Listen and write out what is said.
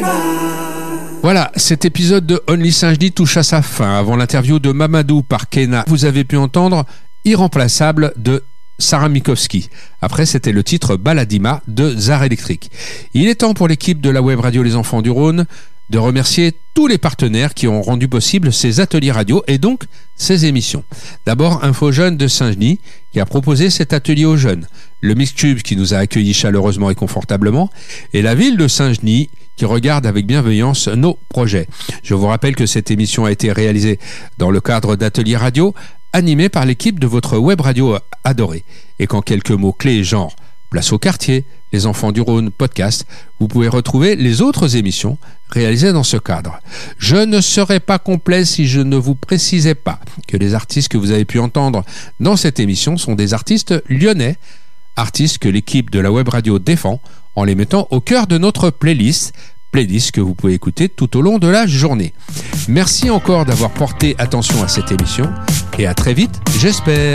Voilà, cet épisode de Only Saint-Genis touche à sa fin. Avant l'interview de Mamadou par Kena, vous avez pu entendre Irremplaçable de Sarah Mikowski. Après, c'était le titre Baladima de Zar Electric. Il est temps pour l'équipe de la web radio Les Enfants du Rhône de remercier tous les partenaires qui ont rendu possible ces ateliers radio et donc ces émissions. D'abord, Info Jeunes de Saint-Genis qui a proposé cet atelier aux jeunes, le Mixtube qui nous a accueillis chaleureusement et confortablement, et la ville de Saint-Genis qui regarde avec bienveillance nos projets. Je vous rappelle que cette émission a été réalisée dans le cadre d'ateliers radio animés par l'équipe de votre web radio adorée. Et qu'en quelques mots clés genre Place au quartier, Les Enfants du Rhône, podcast, vous pouvez retrouver les autres émissions réalisées dans ce cadre. Je ne serais pas complet si je ne vous précisais pas que les artistes que vous avez pu entendre dans cette émission sont des artistes lyonnais, artistes que l'équipe de la web radio défend en les mettant au cœur de notre playlist que vous pouvez écouter tout au long de la journée. Merci encore d'avoir porté attention à cette émission et à très vite, j'espère.